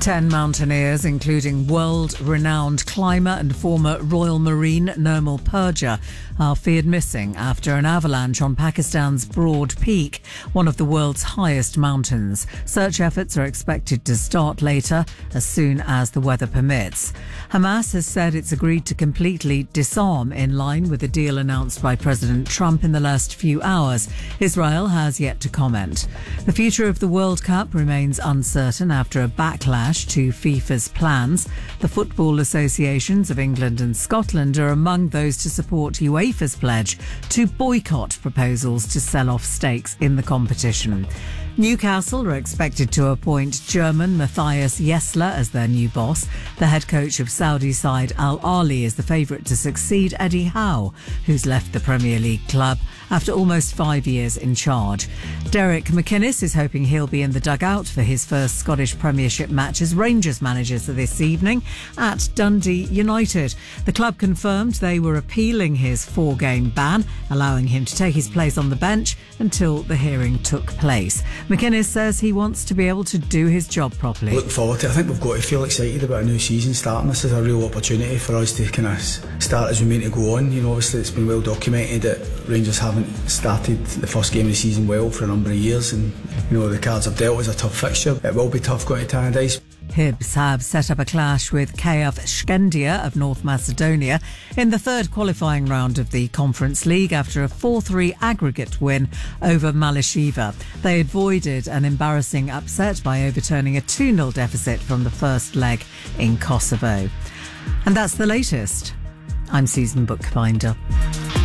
10 mountaineers, including world-renowned climber and former Royal Marine Nirmal Purja, are feared missing after an avalanche on Pakistan's Broad Peak, one of the world's highest mountains. Search efforts are expected to start later, as soon as the weather permits. Hamas has said it's agreed to completely disarm in line with the deal announced by President Trump in the last few hours. Israel has yet to comment. The future of the World Cup remains uncertain after a backlash to FIFA's plans. The football associations of England and Scotland are among those to support UEFA's pledge to boycott proposals to sell off stakes in the competition. Newcastle are expected to appoint German Matthias Jessler as their new boss. The head coach of Saudi side Al Ahly is the favourite to succeed Eddie Howe, who's left the Premier League club after almost 5 years in charge. Derek McInnes is hoping he'll be in the dugout for his first Scottish Premiership match as Rangers manager this evening at Dundee United. The club confirmed they were appealing his 4-game ban, allowing him to take his place on the bench until the hearing took place. McInnes says he wants to be able to do his job properly. Looking forward to it. I think we've got to feel excited about a new season starting. This is a real opportunity for us to kind of start as we mean to go on. You know, obviously it's been well documented that Rangers haven't started the first game of the season well for a number of years, and you know the cards are dealt as a tough fixture. It will be tough going to Tannadice. Hibs have set up a clash with KF Shkendia of North Macedonia in the third qualifying round of the Conference League after a 4-3 aggregate win over Malishiva. They avoided an embarrassing upset by overturning a 2-0 deficit from the first leg in Kosovo. And that's the latest. I'm Susan Bookbinder.